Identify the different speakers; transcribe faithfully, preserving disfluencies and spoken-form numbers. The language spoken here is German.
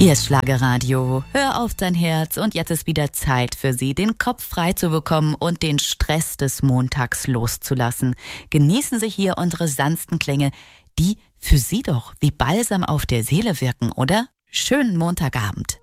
Speaker 1: Ihr Schlagerradio, hör auf dein Herz und jetzt ist wieder Zeit für Sie, den Kopf frei zu bekommen und den Stress des Montags loszulassen. Genießen Sie hier unsere sanften Klänge, die für Sie doch wie Balsam auf der Seele wirken, oder? Schönen Montagabend.